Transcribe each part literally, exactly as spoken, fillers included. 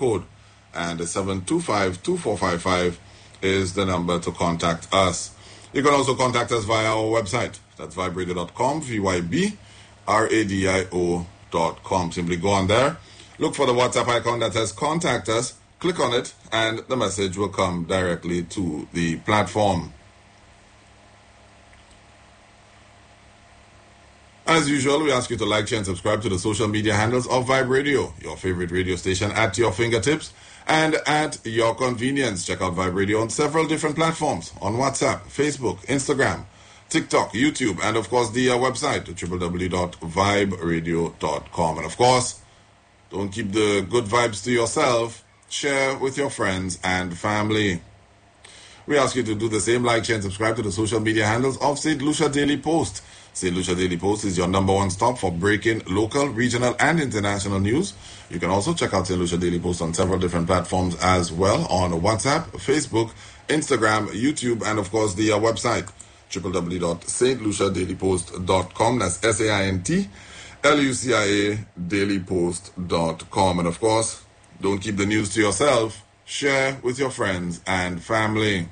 code. And seven two five, two four five five is the number to contact us. You can also contact us via our website. That's vibe radio dot com, V Y B R A D I O dot com. Simply go on there, look for the WhatsApp icon that says contact us, click on it, and the message will come directly to the platform. As usual, we ask you to like, share, and subscribe to the social media handles of Vibe Radio, your favorite radio station at your fingertips and at your convenience. Check out Vibe Radio on several different platforms, on WhatsApp, Facebook, Instagram, TikTok, YouTube, and of course the uh, website, w w w dot vibe radio dot com. And of course, don't keep the good vibes to yourself. Share with your friends and family. We ask you to do the same, like, share, and subscribe to the social media handles of Saint Lucia Daily Post. Saint Lucia Daily Post is your number one stop for breaking local, regional, and international news. You can also check out Saint Lucia Daily Post on several different platforms as well, on WhatsApp, Facebook, Instagram, YouTube, and of course the uh, website, w w w dot saint lucia daily post dot com. That's S A I N T L U C I A daily post dot com. And of course, don't keep the news to yourself. Share with your friends and family.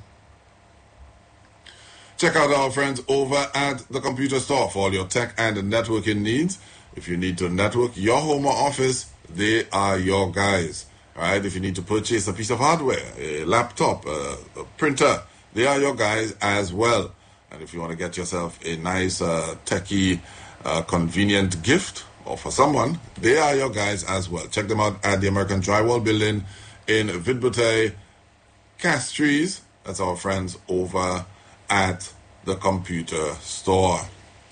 Check out our friends over at the computer store for all your tech and networking needs. If you need to network your home or office, they are your guys. All right? If you need to purchase a piece of hardware, a laptop, a, a printer, they are your guys as well. And if you want to get yourself a nice, uh, techie, uh, convenient gift, or for someone, they are your guys as well. Check them out at the American Drywall Building in Vidbutey, Castries. That's our friends over at the computer store.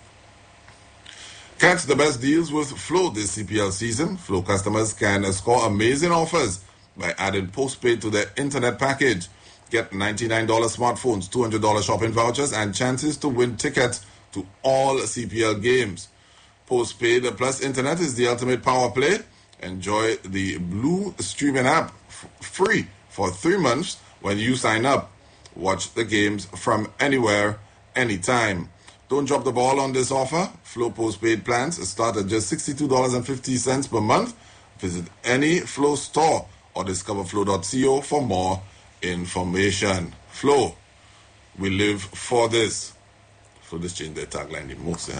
Catch the best deals with Flow this C P L season. Flow customers can score amazing offers by adding postpaid to their internet package. Get ninety-nine dollars smartphones, two hundred dollars shopping vouchers, and chances to win tickets to all C P L games. Postpaid plus internet is the ultimate power play. Enjoy the Blue streaming app f- free for three months when you sign up. Watch the games from anywhere, anytime. Don't drop the ball on this offer. Flow postpaid plans start at just sixty-two dollars and fifty cents per month. Visit any Flow store or discover flow dot co for more information. Flow, we live for this. Flow just changed their tagline the most.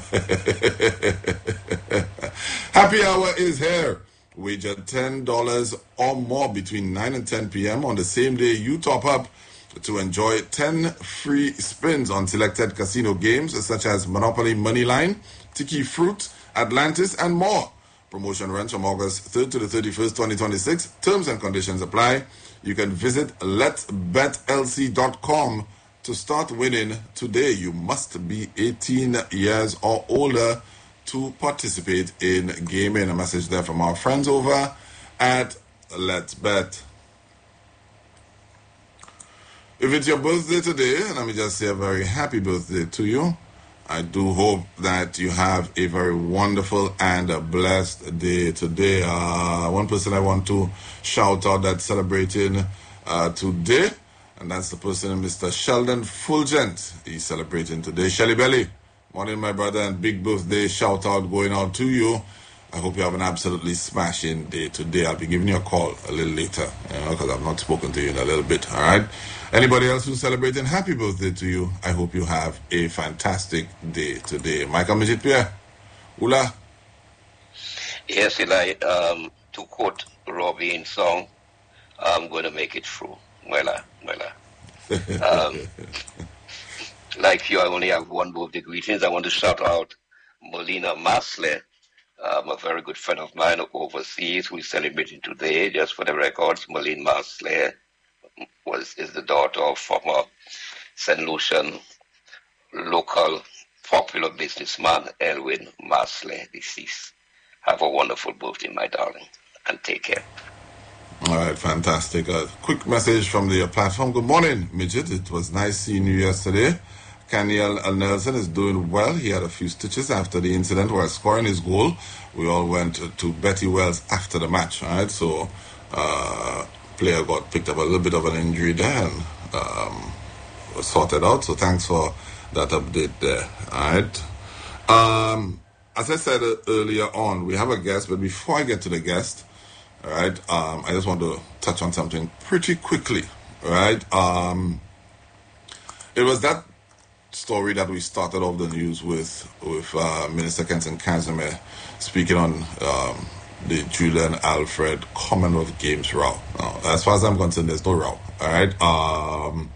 Happy hour is here. Wager ten dollars or more between nine and ten p.m. on the same day you top up to enjoy ten free spins on selected casino games such as Monopoly Moneyline, Tiki Fruit, Atlantis, and more. Promotion runs from August third to the thirty-first, twenty twenty-six. Terms and conditions apply. You can visit lets bet l c dot com to start winning today. You must be eighteen years or older to participate in gaming. A message there from our friends over at Let's Bet. If it's your birthday today, let me just say a very happy birthday to you. I do hope that you have a very wonderful and a blessed day today. Uh, one person I want to shout out that's celebrating uh, today, and that's the person, Mister Sheldon Fulgent. He's celebrating today. Shelly Belly, morning, my brother, and big birthday shout out going out to you. I hope you have an absolutely smashing day today. I'll be giving you a call a little later, you know, because I've not spoken to you in a little bit, all right? Anybody else who's celebrating, happy birthday to you. I hope you have a fantastic day today. Michael Majid Pierre, Ula. Yes, Eli, um, to quote Robbie in song, I'm going to make it through. Wella, wella. Um, like you, I only have one birthday greetings. I want to shout out Molina Masley, um, a very good friend of mine overseas who is celebrating today. Just for the records, Molina Masley was is the daughter of former Saint Lucian local popular businessman Elwin Masley, deceased. Have a wonderful birthday, my darling, and take care. All right, fantastic. A quick message from the platform. Good morning, Midget. It was nice seeing you yesterday. Kaniel Nelson is doing well. He had a few stitches after the incident while scoring his goal. We all went to Betty Wells after the match, all right? So, uh, player got picked up a little bit of an injury there and um, was sorted out. So thanks for that update there. All right. Um, as I said earlier on, we have a guest, but before I get to the guest, All right. Um, I just want to touch on something pretty quickly. All right. Um, it was that story that we started off the news with, with uh, Minister Kenson Casimir speaking on um, the Julian Alfred Commonwealth Games row. Now, as far as I'm concerned, there's no row. All right. Um,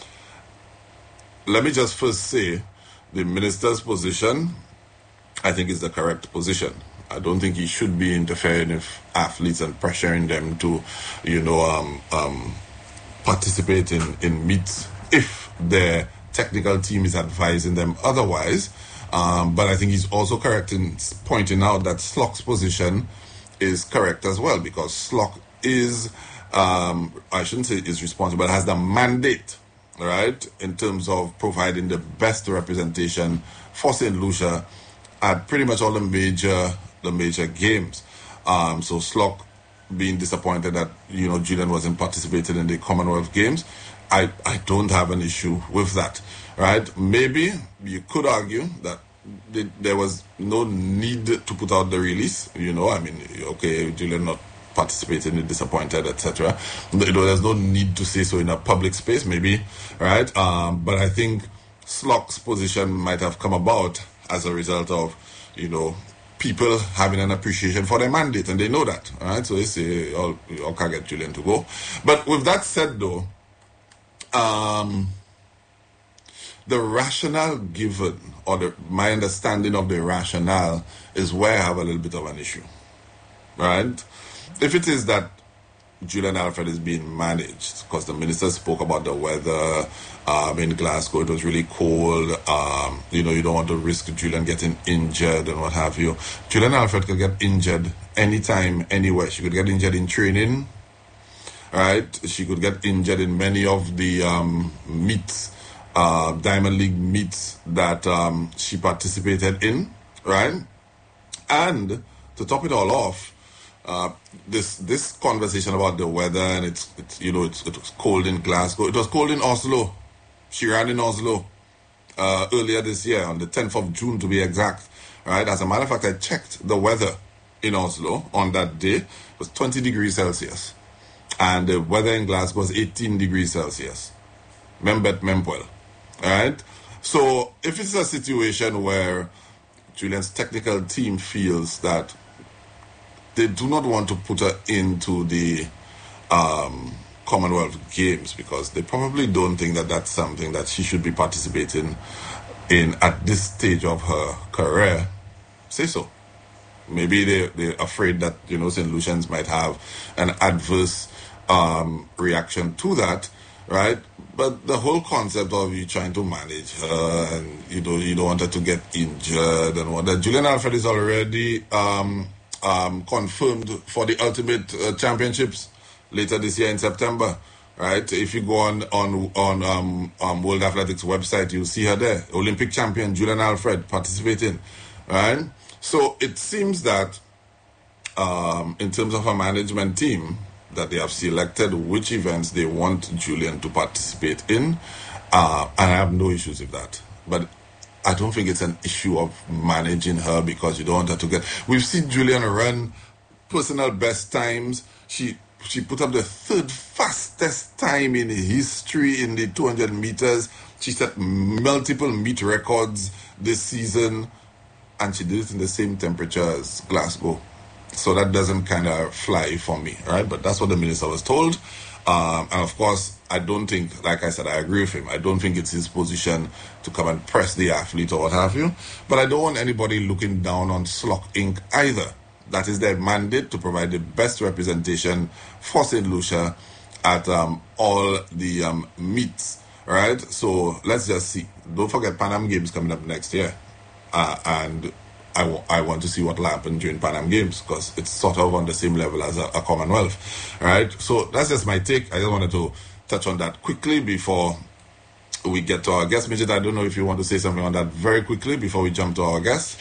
let me just first say the minister's position, I think, is the correct position. I don't think he should be interfering with athletes and pressuring them to, you know, um, um, participate in, in meets if their technical team is advising them otherwise. Um, but I think he's also correct in pointing out that S L O C's position is correct as well, because S L O C is, um, I shouldn't say is responsible, but has the mandate, right, in terms of providing the best representation for Saint Lucia at pretty much all the major the major games. Um, so S L O C being disappointed that, you know, Julian wasn't participating in the Commonwealth Games, I, I don't have an issue with that, right? Maybe you could argue that the, there was no need to put out the release, you know, I mean, okay, Julian not participating, disappointed, et cetera. You know, there's no need to say so in a public space, maybe, right? Um, but I think S L O C's position might have come about as a result of, you know, people having an appreciation for their mandate, and they know that, all right? So they say, oh, you all can't get Julian to go. But with that said, though, um, the rationale given, or the, my understanding of the rationale, is where I have a little bit of an issue, right? If it is that Julian Alfred is being managed, because the minister spoke about the weather um, in Glasgow, it was really cold, um, you know, you don't want to risk Julian getting injured and what have you. Julian Alfred could get injured anytime, anywhere. She could get injured in training, right? She could get injured in many of the um, meets, uh, Diamond League meets that um, she participated in, right? And to top it all off, Uh, this this conversation about the weather, and it's, it's you know it's, it was cold in Glasgow. It was cold in Oslo. She ran in Oslo uh, earlier this year on the tenth of June to be exact. Right. As a matter of fact, I checked the weather in Oslo on that day. It was twenty degrees Celsius, and the weather in Glasgow was eighteen degrees Celsius. Membet Mempwell. Right. So if it's a situation where Julian's technical team feels that they do not want to put her into the um, Commonwealth Games because they probably don't think that that's something that she should be participating in at this stage of her career, say so. Maybe they, they're afraid that, you know, Saint Lucians might have an adverse um, reaction to that, right? But the whole concept of you trying to manage her and, you know, you don't want her to get injured and what that. Julian Alfred is already Um, Um, confirmed for the Ultimate uh, Championships later this year in September, right? If you go on on on um, um, World Athletics website, you'll see her there. Olympic champion Julian Alfred participating, right? So it seems that um, in terms of a management team, that they have selected which events they want Julian to participate in, uh, and I have no issues with that. But I don't think it's an issue of managing her because you don't want her to get... We've seen Julian run personal best times. She she put up the third fastest time in history in the two hundred meters. She set multiple meet records this season, and she did it in the same temperature as Glasgow. So that doesn't kind of fly for me, right? But that's what the minister was told. Um, and of course, I don't think, like I said, I agree with him. I don't think it's his position to come and press the athlete or what have you. But I don't want anybody looking down on S L O C Incorporated either. That is their mandate to provide the best representation for Saint Lucia at um, all the um, meets, right? So let's just see. Don't forget Pan Am Games coming up next year. Uh, and I, w- I want to see what will happen during Pan Am Games because it's sort of on the same level as a, a Commonwealth, right? So that's just my take. I just wanted to touch on that quickly before we get to our guest. Midget, I don't know if you want to say something on that very quickly before we jump to our guest.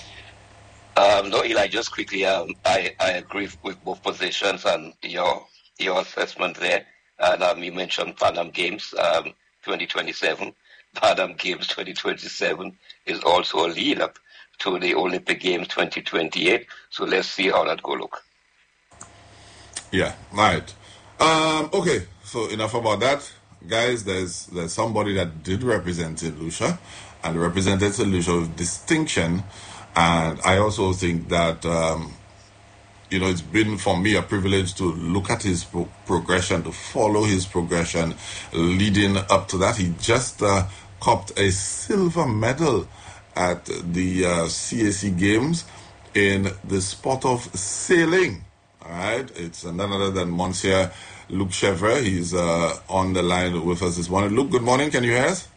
Um, no, Eli, just quickly, um, I, I agree with both positions and your your assessment there. And um, you mentioned Pan Am Games um, twenty twenty-seven. Pan Am Games twenty twenty-seven is also a lead-up to the Olympic Games twenty twenty-eight. So let's see how that go look. Yeah, right. Um, okay, so enough about that. Guys, there's there's somebody that did represent Saint Lucia and represented Saint Lucia with distinction. And I also think that, um, you know, it's been for me a privilege to look at his pro- progression, to follow his progression leading up to that. He just uh, copped a silver medal at the uh, C A C Games in the sport of sailing. All right, it's none other than Monsieur Luc Chevre. He's uh, on the line with us this morning. Luc, good morning. Can you hear us?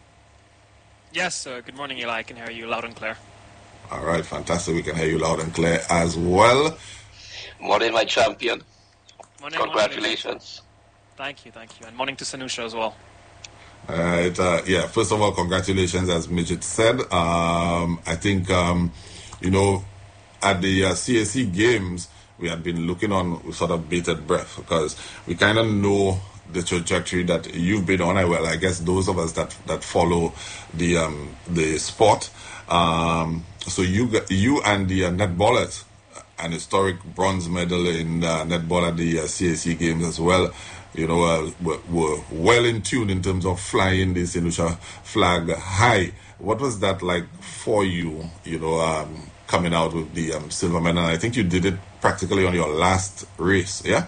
Yes, uh, good morning, Eli. I can hear you loud and clear. All right, fantastic. We can hear you loud and clear as well. Morning, my champion. Morning, Congratulations. Morning. Thank you, thank you. And morning to Saint Lucia as well. All right, uh, yeah, first of all, congratulations, as Midget said. Um, I think, um, you know, at the uh, C A C Games, we had been looking on with sort of bated breath because we kind of know the trajectory that you've been on. I well, I guess those of us that that follow the um, the sport. Um, so you you and the uh, netballers, an historic bronze medal in uh, netball at the uh, C A C Games as well. You know, uh, were, were well in tune in terms of flying the Saint Lucia flag high. What was that like for you? You know, um, coming out with the um, silver medal. I think you did it practically on your last race, yeah?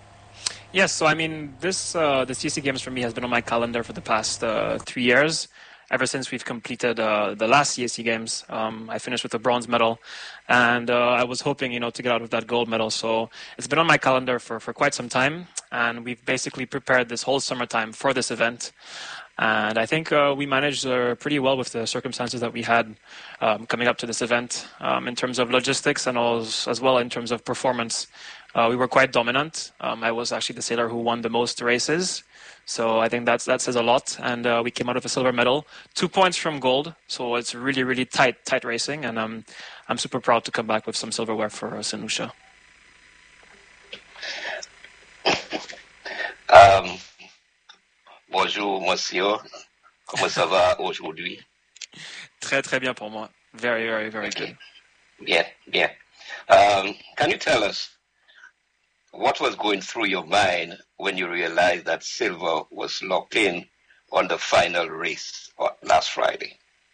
Yes, so I mean, this uh, the C A C Games for me has been on my calendar for the past uh, three years. Ever since we've completed uh, the last C A C Games, um, I finished with a bronze medal, and uh, I was hoping, you know, to get out with that gold medal. So it's been on my calendar for, for quite some time, and we've basically prepared this whole summertime for this event. And I think uh, we managed uh, pretty well with the circumstances that we had um, coming up to this event um, in terms of logistics and also, as well in terms of performance. Uh, we were quite dominant. Um, I was actually the sailor who won the most races. So I think that's, that says a lot. And uh, we came out with a silver medal, two points from gold. So it's really, really tight, tight racing. And um, I'm super proud to come back with some silverware for uh, Saint Lucia. Um, bonjour, monsieur. Comment ça va aujourd'hui? Très, très bien pour moi. Very, very, very Okay. good. Bien, bien. Um, can you tell us what was going through your mind when you realized that silver was locked in on the final race last Friday?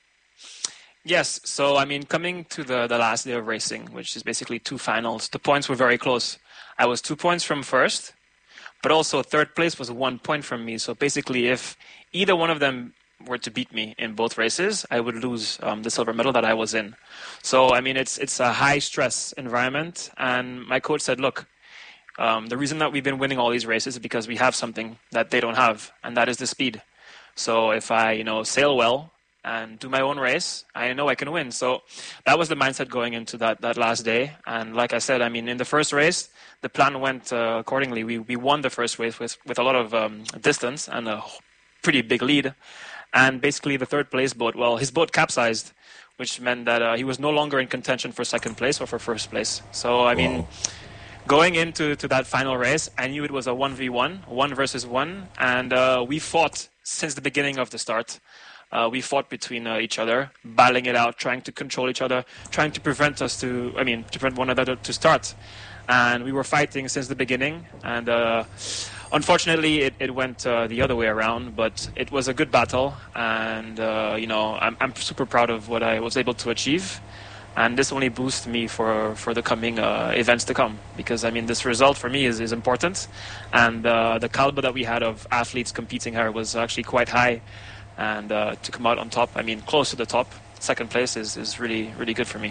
Yes, so I mean, coming to the, the last day of racing, which is basically two finals, the points were very close. I was two points from first, but also third place was one point from me. So basically, if either one of them were to beat me in both races, I would lose um, the silver medal that I was in. So, I mean, it's it's a high-stress environment, and my coach said, look, Um, the reason that we've been winning all these races is because we have something that they don't have, and that is the speed. So if I, you know, sail well and do my own race, I know I can win. So that was the mindset going into that, that last day. And like I said, I mean, in the first race, the plan went uh, accordingly. We we won the first race with, with a lot of um, distance and a pretty big lead. And basically the third place boat, well, his boat capsized, which meant that uh, he was no longer in contention for second place or for first place. So, I mean... Wow. Going into to that final race, I knew it was a one v one, one versus one, and uh, we fought since the beginning of the start. Uh, we fought between uh, each other, battling it out, trying to control each other, trying to prevent us to, I mean, to prevent one another to start. And we were fighting since the beginning, and uh, unfortunately it, it went uh, the other way around, but it was a good battle, and, uh, you know, I'm, I'm super proud of what I was able to achieve. And this only boosts me for, for the coming uh, events to come. Because, I mean, this result for me is, is important. And uh, the caliber that we had of athletes competing here was actually quite high. And uh, to come out on top, I mean, close to the top, second place is, is really, really good for me.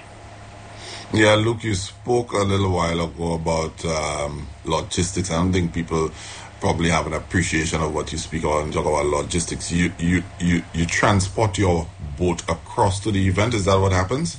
Yeah, Luc, you spoke a little while ago about um, logistics. I don't think people probably have an appreciation of what you speak about and talk about logistics. You, you, you, you transport your boat across to the event. Is that what happens?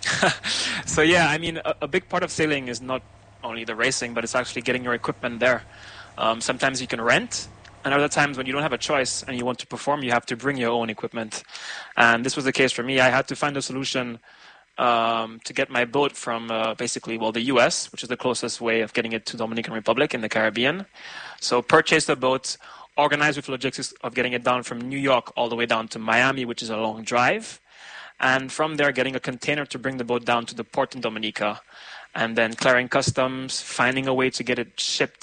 So yeah, I mean, a, a big part of sailing is not only the racing, but it's actually getting your equipment there. Um, sometimes you can rent, and other times when you don't have a choice and you want to perform, you have to bring your own equipment. And this was the case for me. I had to find a solution um, to get my boat from uh, basically, well, the U S, which is the closest way of getting it to Dominican Republic in the Caribbean. So purchase the boat, organize with logistics of getting it down from New York all the way down to Miami, which is a long drive. And from there, getting a container to bring the boat down to the port in Dominica, and then clearing customs, finding a way to get it shipped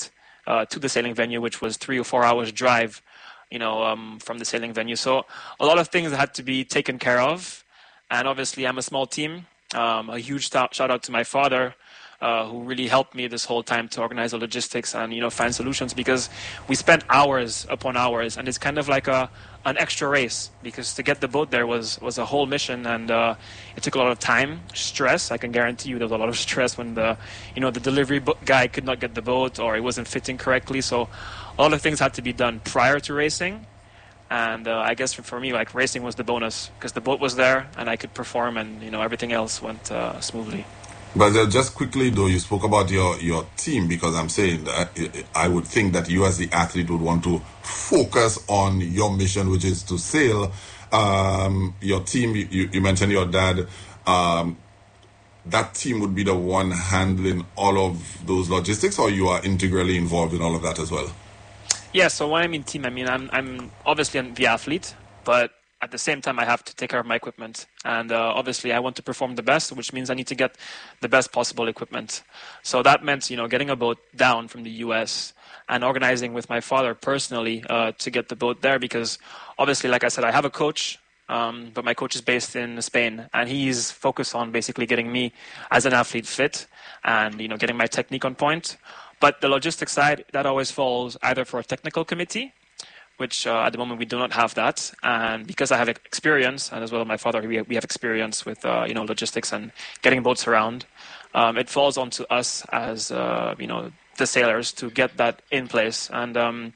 uh, to the sailing venue, which was three or four hours drive, you know, um, from the sailing venue. So a lot of things had to be taken care of. And obviously I'm a small team. Um, a huge st- shout out to my father, uh, who really helped me this whole time to organize the logistics and, you know, find solutions, because we spent hours upon hours, and it's kind of like a an extra race, because to get the boat there was, was a whole mission, and uh, it took a lot of time, stress. I can guarantee you there was a lot of stress when the, you know, the delivery bo- guy could not get the boat, or it wasn't fitting correctly. So a lot of things had to be done prior to racing. And uh, I guess for, for me, like, racing was the bonus, because the boat was there and I could perform, and, you know, everything else went uh, smoothly. But uh, just quickly, though, you spoke about your, your team, because I'm saying that I would think that you as the athlete would want to focus on your mission, which is to sail. Um, your team, you, you mentioned your dad. Um, that team would be the one handling all of those logistics, or you are integrally involved in all of that as well? Yeah, so when I mean team, I mean I'm I'm obviously the athlete, but at the same time I have to take care of my equipment. And uh, obviously I want to perform the best, which means I need to get the best possible equipment. So that meant, you know, getting a boat down from the U S and organizing with my father personally uh, to get the boat there, because obviously, like I said, I have a coach, um, but my coach is based in Spain, and he's focused on basically getting me as an athlete fit and, you know, getting my technique on point. But the logistics side, that always falls either for a technical committee, which uh, at the moment we do not have that. And because I have experience, and as well as my father, we have, we have experience with uh, you know, logistics and getting boats around, um, it falls onto us as uh, you know, the sailors to get that in place. And um,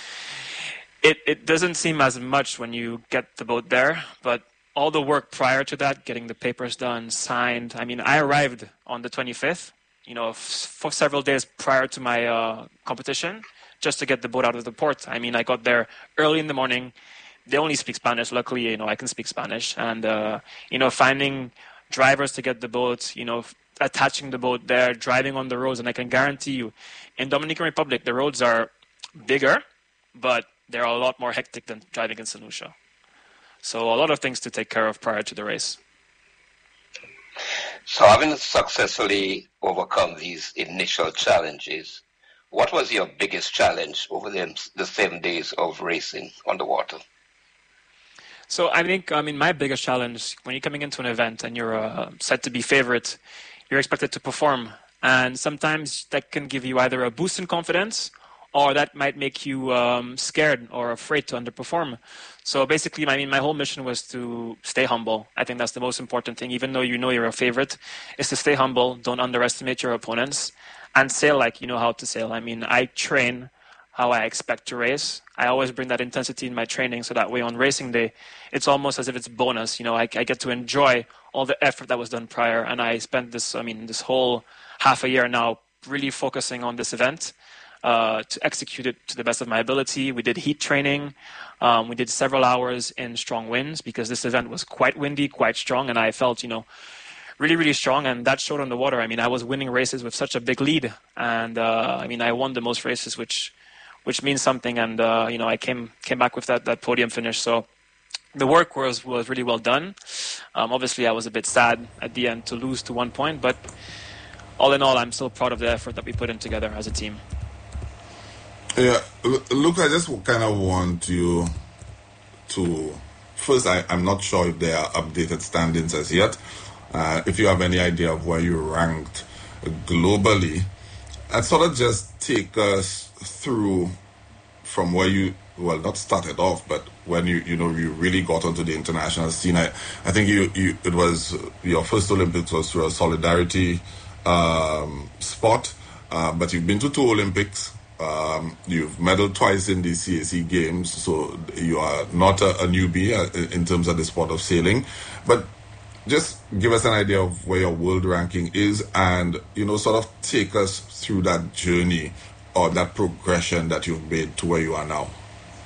it, it doesn't seem as much when you get the boat there, but all the work prior to that, getting the papers done, signed. I mean, I arrived on the twenty-fifth. You know, f- for several days prior to my uh, competition, just to get the boat out of the port. I mean, I got there early in the morning. They only speak Spanish. Luckily, you know, I can speak Spanish. And, uh, you know, finding drivers to get the boat, you know, f- attaching the boat there, driving on the roads. And I can guarantee you, in Dominican Republic, the roads are bigger, but they're a lot more hectic than driving in Saint Lucia. So a lot of things to take care of prior to the race. So having successfully overcome these initial challenges, what was your biggest challenge over the, the seven days of racing on the water? So I think, I mean, my biggest challenge, when you're coming into an event and you're uh, set to be favorite, you're expected to perform. And sometimes that can give you either a boost in confidence, or that might make you um, scared or afraid to underperform. So basically, I mean, my whole mission was to stay humble. I think that's the most important thing. Even though you know you're a favorite, is to stay humble, don't underestimate your opponents, and sail like you know how to sail. I mean, I train how I expect to race. I always bring that intensity in my training, so that way on racing day, it's almost as if it's bonus. You know, I, I get to enjoy all the effort that was done prior, and I spent this, I mean, this whole half a year now really focusing on this event. Uh, to execute it to the best of my ability. We did heat training. Um, we did several hours in strong winds, because this event was quite windy, quite strong, and I felt, you know, really, really strong, and that showed on the water. I mean, I was winning races with such a big lead, and uh, I mean, I won the most races, which which means something, and uh, you know, I came came back with that, that podium finish. So the work was, was really well done. Um, obviously, I was a bit sad at the end to lose to one point, but all in all, I'm still proud of the effort that we put in together as a team. Yeah, look, I just kind of want you to, first, I, I'm not sure if there are updated standings as yet. Uh, if you have any idea of where you ranked globally, and sort of just take us through from where you, well, not started off, but when you, you know, you really got onto the international scene. I, I think you, you, it was, your first Olympics was through a solidarity um, spot, uh, but you've been to two Olympics. Um, you've medaled twice in the C A C games, so you are not a, a newbie uh, in terms of the sport of sailing. But just give us an idea of where your world ranking is, and, you know, sort of take us through that journey or that progression that you've made to where you are now.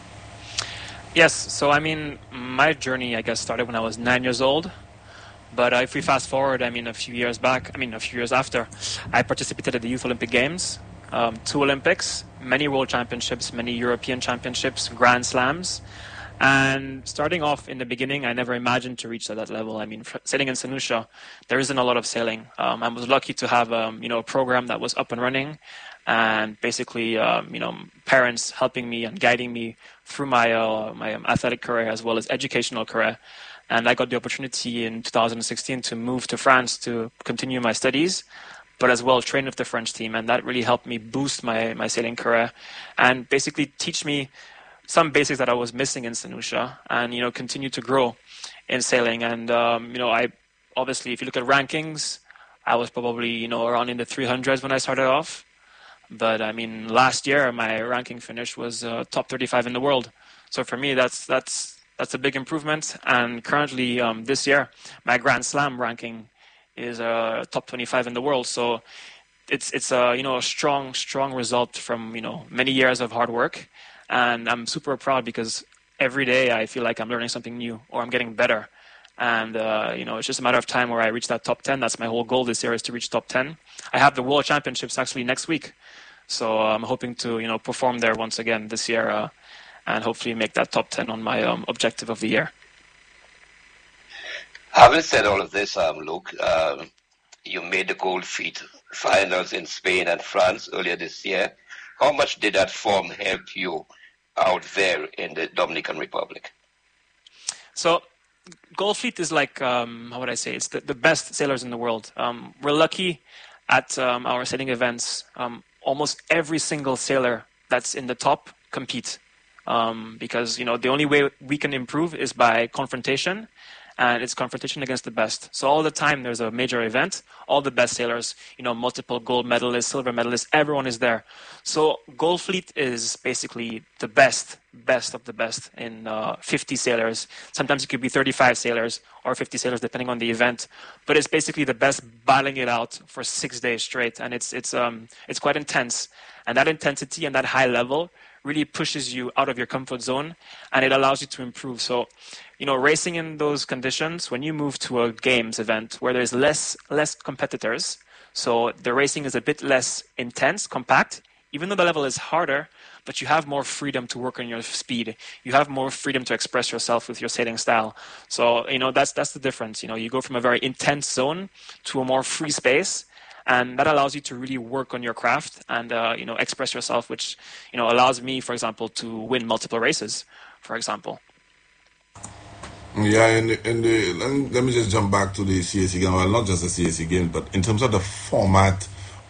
Yes, so I mean, my journey, I guess, started when I was nine years old. But uh, if we fast forward, I mean, a few years back, I mean, a few years after, I participated at the Youth Olympic Games. Um, two Olympics, many World Championships, many European Championships, Grand Slams. And starting off in the beginning, I never imagined to reach to that level. I mean, sailing in Saint Lucia, there isn't a lot of sailing. Um, I was lucky to have um, you know, a program that was up and running, and basically, um, you know, parents helping me and guiding me through my uh, my athletic career as well as educational career. And I got the opportunity in two thousand sixteen to move to France to continue my studies, but as well train with the French team. And that really helped me boost my, my sailing career and basically teach me some basics that I was missing in Saint Lucia and, you know, continue to grow in sailing. And, um, you know, I obviously, if you look at rankings, I was probably, you know, around in the three hundreds when I started off. But, I mean, last year, my ranking finish was uh, top thirty-five in the world. So for me, that's that's that's a big improvement. And currently, um, this year, my Grand Slam ranking is uh, top twenty-five in the world. So it's it's a you know a strong strong result from you know many years of hard work, and I'm super proud because every day I feel like I'm learning something new or I'm getting better, and uh, you know it's just a matter of time where I reach that top ten. That's my whole goal this year, is to reach top ten. I have the World Championships actually next week, so I'm hoping to you know perform there once again this year, uh, and hopefully make that top ten on my um, objective of the year. Having said all of this, um, Luke, um, you made the Gold Feet finals in Spain and France earlier this year. How much did that form help you out there in the Dominican Republic? So, Gold Fleet is like, um, how would I say, it's the, the best sailors in the world. Um, we're lucky at um, our sailing events. Um, almost every single sailor that's in the top compete. Um, because, you know, the only way we can improve is by confrontation. And it's confrontation against the best. So all the time there's a major event, all the best sailors, you know, multiple gold medalists, silver medalists, everyone is there. So Gold Fleet is basically the best, best of the best in uh, fifty sailors. Sometimes it could be thirty-five sailors or fifty sailors depending on the event. But it's basically the best battling it out for six days straight. And it's, it's, um, it's quite intense. And that intensity and that high level really pushes you out of your comfort zone and it allows you to improve. So, you know, racing in those conditions, when you move to a games event where there's less less competitors, so the racing is a bit less intense, compact, even though the level is harder, but you have more freedom to work on your speed. You have more freedom to express yourself with your sailing style. So, you know, that's that's the difference. You know, you go from a very intense zone to a more free space. And that allows you to really work on your craft and, uh, you know, express yourself, which, you know, allows me, for example, to win multiple races, for example. Yeah, and the, and the, let, me, let me just jump back to the C A C game. Well, not just the C A C game, but in terms of the format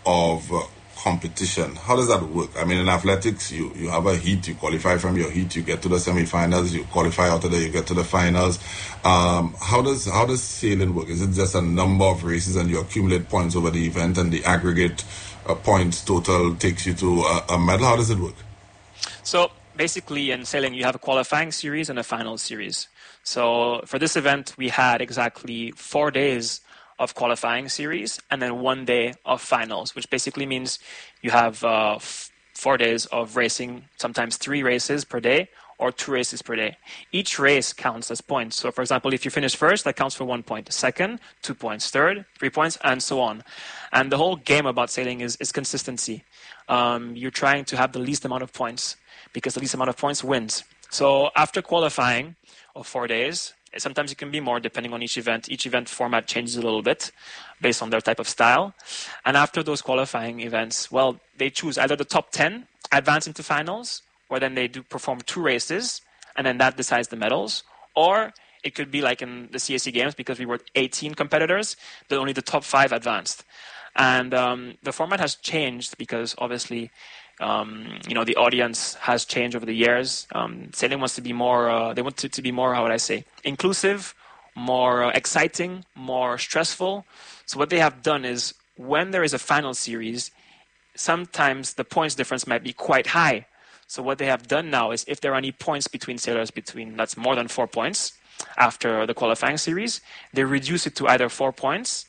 of uh, competition, how does that work? I mean, in athletics, you, you have a heat, you qualify from your heat, you get to the semifinals, you qualify out of there, you get to the finals. Um, how does how does sailing work? Is it just a number of races and you accumulate points over the event and the aggregate uh, points total takes you to a, a medal? How does it work? So basically in sailing, you have a qualifying series and a final series. So for this event, we had exactly four days of qualifying series and then one day of finals, which basically means you have uh, f- four days of racing, sometimes three races per day or two races per day. Each race counts as points. So for example, if you finish first, that counts for one point. Second, two points. Third, three points, and so on. And the whole game about sailing is, is consistency. Um, you're trying to have the least amount of points because the least amount of points wins. So after qualifying of four days, sometimes it can be more depending on each event. Each event format changes a little bit based on their type of style. And after those qualifying events, well, they choose either the top ten, advance into finals, or then they do perform two races, and then that decides the medals. Or it could be like in the C A C games, because we were eighteen competitors, but only the top five advanced. And um, the format has changed because obviously Um, you know, the audience has changed over the years. Um, sailing wants to be more, uh, they want it to be more, how would I say, inclusive, more uh, exciting, more stressful. So what they have done is when there is a final series, sometimes the points difference might be quite high. So what they have done now is if there are any points between sailors between, that's more than four points after the qualifying series, they reduce it to either four points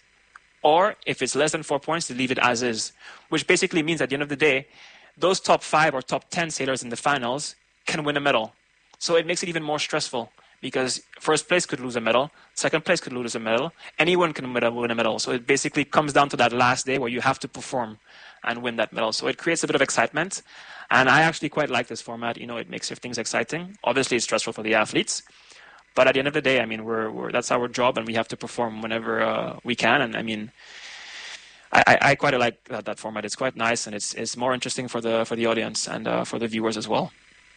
or if it's less than four points, they leave it as is, which basically means at the end of the day, those top five or top ten sailors in the finals can win a medal. So it makes it even more stressful because first place could lose a medal, second place could lose a medal, anyone can win a medal. So it basically comes down to that last day where you have to perform and win that medal. So it creates a bit of excitement. And I actually quite like this format. You know, it makes things exciting. Obviously, it's stressful for the athletes. But at the end of the day, I mean, we're, we're that's our job and we have to perform whenever uh, we can. And I mean, I, I quite like that, that format. It's quite nice, and it's it's more interesting for the for the audience and uh, for the viewers as well.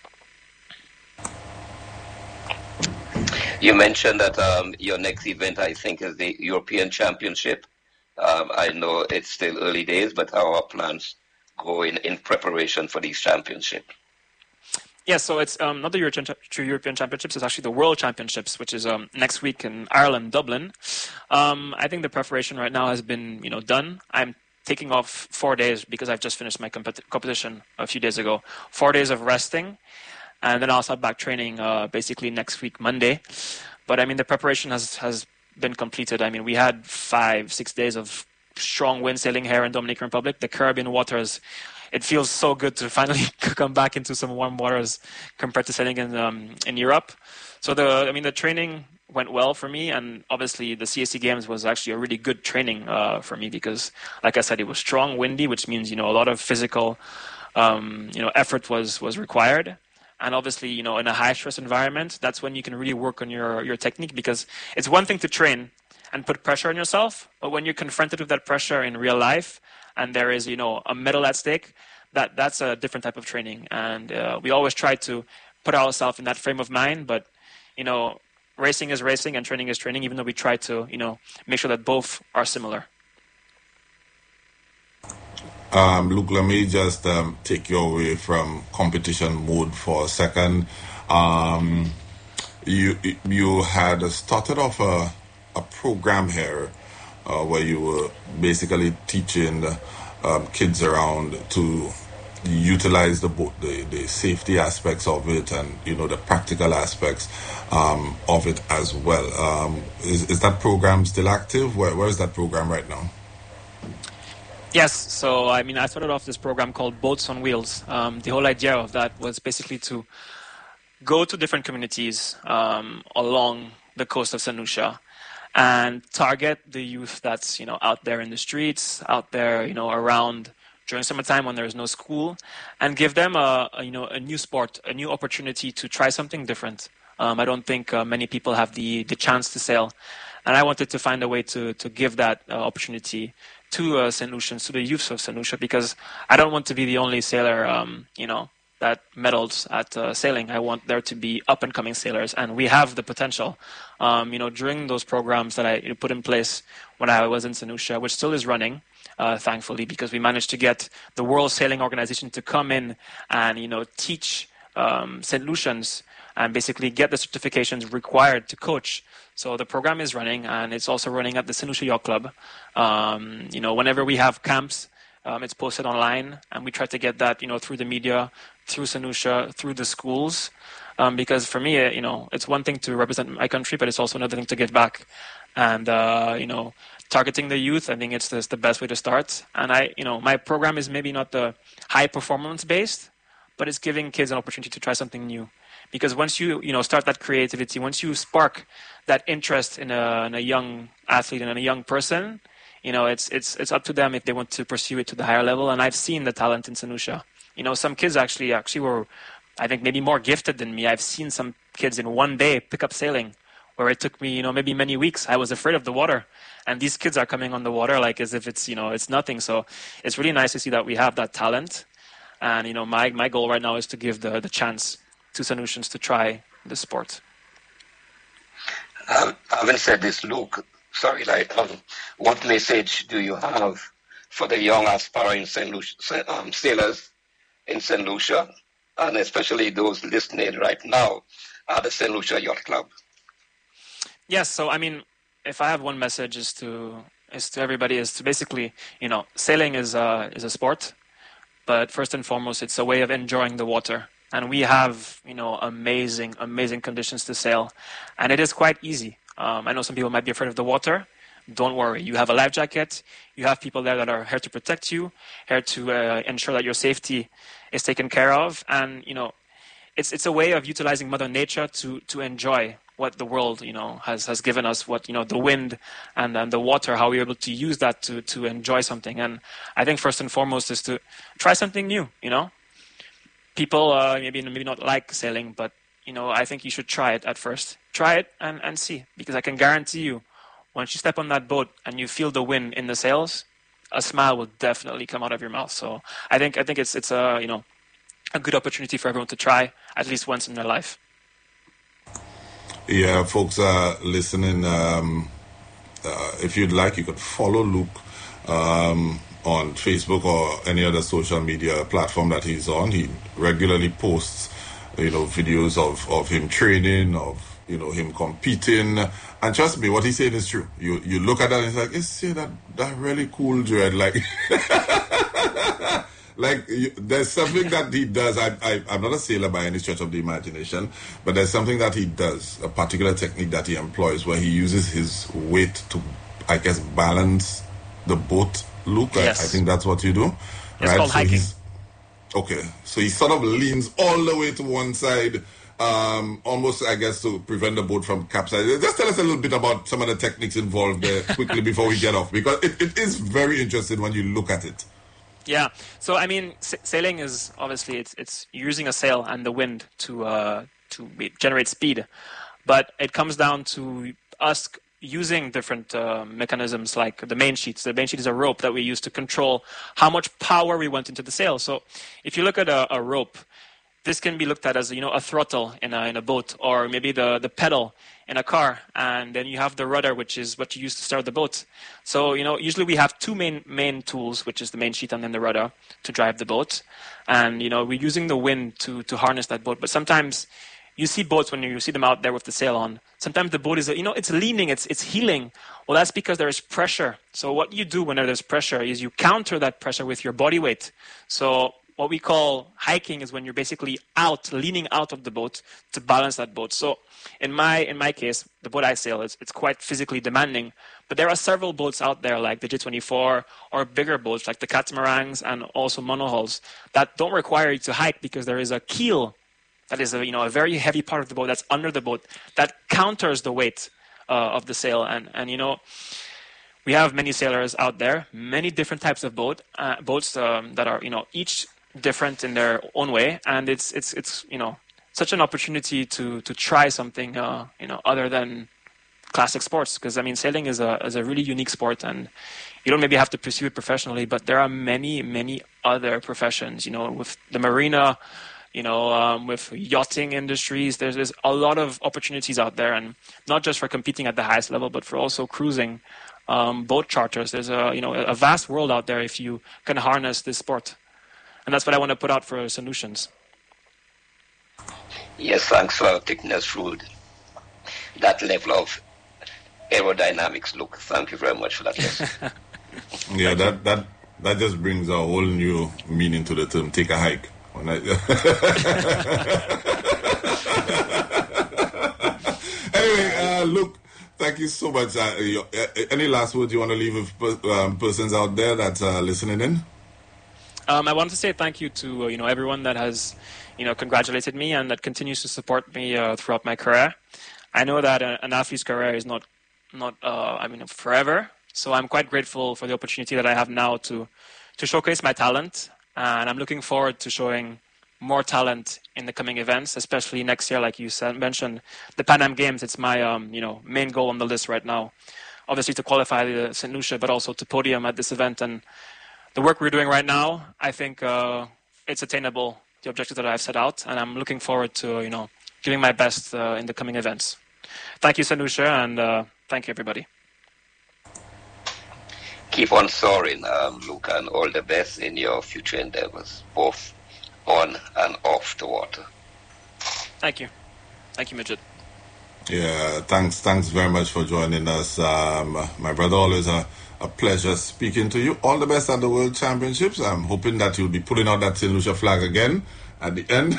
You mentioned that um, your next event, I think, is the European Championship. Um, I know it's still early days, but how are plans going in preparation for these championships? Yeah, so it's um, not the European, European Championships, it's actually the World Championships, which is um, next week in Ireland, Dublin. Um, I think the preparation right now has been, you know, done. I'm taking off four days because I've just finished my compet- competition a few days ago. Four days of resting, and then I'll start back training uh, basically next week, Monday. But I mean, the preparation has, has been completed. I mean, we had five, six days of strong wind sailing here in Dominican Republic. The Caribbean waters, it feels so good to finally come back into some warm waters compared to sailing in um, in Europe. So the I mean the training went well for me, and obviously the C A C Games was actually a really good training uh, for me because, like I said, it was strong, windy, which means you know a lot of physical um, you know effort was was required. And obviously, you know, in a high stress environment, that's when you can really work on your your technique, because it's one thing to train and put pressure on yourself, but when you're confronted with that pressure in real life, and there is, you know, a medal at stake, that that's a different type of training. And uh, we always try to put ourselves in that frame of mind, but, you know, racing is racing and training is training, even though we try to, you know, make sure that both are similar. Um, Luke, let me just um, take you away from competition mode for a second. Um, you you had started off a, a program here uh, where you were basically teaching um, kids around to utilize the boat, the, the safety aspects of it, and you know the practical aspects um, of it as well. Um, is is that program still active? Where where is that program right now? Yes, so I mean, I started off this program called Boats on Wheels. Um, the whole idea of that was basically to go to different communities um, along the coast of Saint Lucia and target the youth that's, you know, out there in the streets, out there, you know, around during summertime when there's no school, and give them a, a you know a new sport, a new opportunity to try something different. Um, I don't think uh, many people have the, the chance to sail, and I wanted to find a way to to give that uh, opportunity to uh, Saint Lucians, to the youth of Saint Lucia, because I don't want to be the only sailor, um, you know, that medals at uh, sailing. I want there to be up and coming sailors, and we have the potential. Um, you know, during those programs that I put in place when I was in Saint Lucia, which still is running, uh, thankfully, because we managed to get the World Sailing Organization to come in and, you know, teach um, Saint Lucians and basically get the certifications required to coach. So the program is running, and it's also running at the Saint Lucia Yacht Club. Um, you know, whenever we have camps, um, it's posted online, and we try to get that, you know, through the media, through Saint Lucia, through the schools. Um, because for me, you know, it's one thing to represent my country, but it's also another thing to give back. And, uh, you know, targeting the youth, I think it's the, it's the best way to start. And I, you know, my program is maybe not the high performance based, but it's giving kids an opportunity to try something new. Because once you, you know, start that creativity, once you spark that interest in a, in a young athlete and in a young person, you know, it's it's it's up to them if they want to pursue it to the higher level. And I've seen the talent in Saint Lucia. You know, some kids actually actually were, I think, maybe more gifted than me. I've seen some kids in one day pick up sailing, where it took me, you know, maybe many weeks. I was afraid of the water, and these kids are coming on the water like as if it's, you know, it's nothing. So it's really nice to see that we have that talent. And you know, my my goal right now is to give the the chance to Saint Lucians to try the sport. Um, having said this, Luke, sorry, like, um, what message do you have for the young aspiring Saint Lucia, um, sailors in Saint Lucia, and especially those listening right now at the Saint Lucia Yacht Club? Yes, so I mean, if I have one message, is to is to everybody is to basically, you know, sailing is a is a sport, but first and foremost, it's a way of enjoying the water. And we have, you know, amazing, amazing conditions to sail. And it is quite easy. Um, I know some people might be afraid of the water. Don't worry. You have a life jacket. You have people there that are here to protect you, here to uh, ensure that your safety is taken care of. And, you know, it's it's a way of utilizing Mother Nature to to enjoy what the world, you know, has, has given us, what, you know, the wind and, and the water, how we're able to use that to, to enjoy something. And I think first and foremost is to try something new, you know. People uh, maybe maybe not like sailing, but you know, I think you should try it at first. Try it and, and see, because I can guarantee you, once you step on that boat and you feel the wind in the sails, a smile will definitely come out of your mouth. So I think I think it's it's a you know a good opportunity for everyone to try at least once in their life. Yeah, folks are listening. Um, uh, if you'd like, you could follow Luke um, on Facebook or any other social media platform that he's on. He regularly posts, you know, videos of, of him training, of, you know, him competing. And trust me, what he's saying is true. You you look at that and it's like, it's see that that really cool dread. Like, like you, there's something that he does. I, I, I'm not a sailor by any stretch of the imagination, but there's something that he does, a particular technique that he employs where he uses his weight to, I guess, balance the boat. Luke, yes. I, I think that's what you do. It's right? called so hiking. Okay, so he sort of leans all the way to one side, um, almost, I guess, to prevent the boat from capsizing. Just tell us a little bit about some of the techniques involved there quickly before we get off, because it, it is very interesting when you look at it. Yeah, so I mean, sa- sailing is obviously it's it's using a sail and the wind to uh, to generate speed, but it comes down to us using different uh, mechanisms like the main sheets. The main sheet is a rope that we use to control how much power we want into the sail. So if you look at a, a rope, this can be looked at as, you know, a throttle in a in a boat, or maybe the, the pedal in a car, and then you have the rudder, which is what you use to start the boat. So, you know, usually we have two main main tools, which is the main sheet and then the rudder to drive the boat. And, you know, we're using the wind to, to harness that boat. But sometimes you see boats when you see them out there with the sail on. Sometimes the boat is, you know, it's leaning, it's it's heeling. Well, that's because there is pressure. So what you do whenever there's pressure is you counter that pressure with your body weight. So what we call hiking is when you're basically out, leaning out of the boat to balance that boat. So in my in my case, the boat I sail, it's, it's quite physically demanding. But there are several boats out there like the J twenty-four or bigger boats like the catamarans and also monohulls that don't require you to hike because there is a keel that is a, you know, a very heavy part of the boat that's under the boat that counters the weight uh, of the sail. And, and, you know, we have many sailors out there, many different types of boat uh, boats um, that are, you know, each different in their own way, and it's it's it's you know such an opportunity to to try something uh, you know other than classic sports, because I mean sailing is a is a really unique sport, and you don't maybe have to pursue it professionally, but there are many many other professions, you know, with the marina, you know, um, with yachting industries. There's there's a lot of opportunities out there, and not just for competing at the highest level, but for also cruising, um, boat charters. There's a you know a vast world out there if you can harness this sport. And that's what I want to put out for solutions. Yes, thanks for taking us through that level of aerodynamics. Look, thank you very much for that lesson. Yeah, that, that that just brings a whole new meaning to the term, take a hike. When I anyway, uh, look, thank you so much. Uh, your, uh, any last words you want to leave with um, persons out there that's uh, listening in? Um, I want to say thank you to uh, you know everyone that has you know congratulated me and that continues to support me uh, throughout my career. I know that a, an athlete's career is not not uh, I mean forever, so I'm quite grateful for the opportunity that I have now to to showcase my talent, and I'm looking forward to showing more talent in the coming events, especially next year, like you said, mentioned the Pan Am Games. It's my um, you know main goal on the list right now, obviously to qualify the Saint Lucia, but also to podium at this event. And the work we're doing right now, I think uh, it's attainable, the objectives that I've set out, and I'm looking forward to, you know, giving my best uh, in the coming events. Thank you, Saint Lucia, and uh, thank you, everybody. Keep on soaring, um, Luke, and all the best in your future endeavors, both on and off the water. Thank you. Thank you, Midget. Yeah, thanks thanks very much for joining us. Um, my brother, always a, a pleasure speaking to you. All the best at the World Championships. I'm hoping that you'll be putting out that Saint Lucia flag again at the end.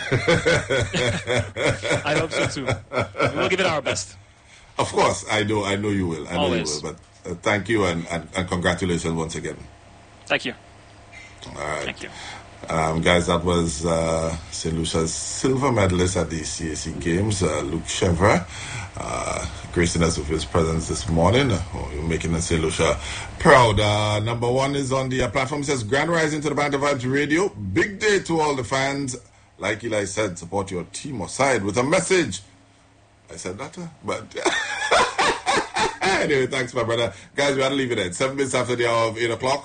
I hope so too. We'll give it our best. Of course, I know, I know you will. I know Always. you will. But uh, thank you and, and, and congratulations once again. Thank you. All right. Thank you. Um, guys, that was uh, Saint Lucia's silver medalist at the C A C Games, uh, Luke Chevre, uh, gracing us with his presence this morning, uh, making Saint Lucia proud. Uh, number one is on the uh, platform. It says, Grand Rising to the Band of Vibes Radio. Big day to all the fans. Like Eli said, support your team or side with a message. I said that, uh, but anyway, thanks, my brother. Guys, we had to leave it at seven minutes after the hour of eight o'clock.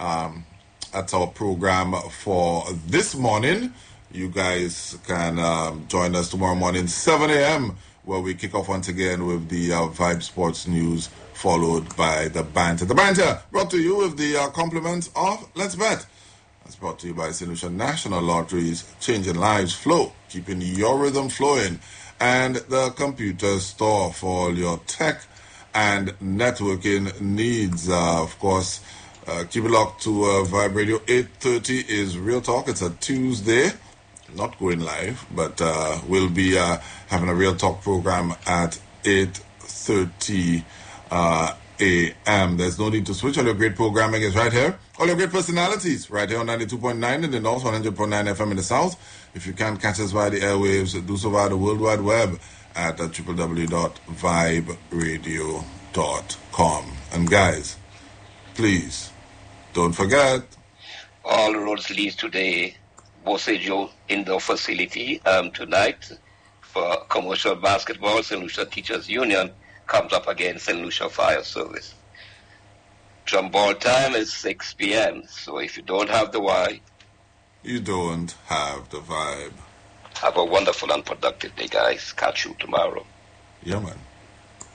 Um, that's our program for this morning. You guys can um, join us tomorrow morning, seven a.m., where we kick off once again with the uh, Vibe Sports News, followed by the Banter. The Banter brought to you with the uh, compliments of Let's Bet. That's brought to you by Saint Lucia National Lotteries, changing lives flow, keeping your rhythm flowing, and the Computer Store for all your tech and networking needs. Uh, of course, uh, keep it locked to uh, Vibe Radio. eight thirty is Real Talk. It's a Tuesday. Not going live, but uh, we'll be uh, having a Real Talk program at eight thirty uh, a.m. There's no need to switch. All your great programming is right here. All your great personalities right here on ninety-two point nine in the north, one hundred point nine F M in the south. If you can't catch us via the airwaves, do so via the World Wide Web at w w w dot vibe radio dot com. And guys, please, don't forget. All roads lead to the Bosejo Indoor Facility um, tonight for commercial basketball. Saint Lucia Teachers Union comes up against Saint Lucia Fire Service. Drum ball time is six p.m. So if you don't have the why, you don't have the vibe. Have a wonderful and productive day, guys. Catch you tomorrow. Yeah, man.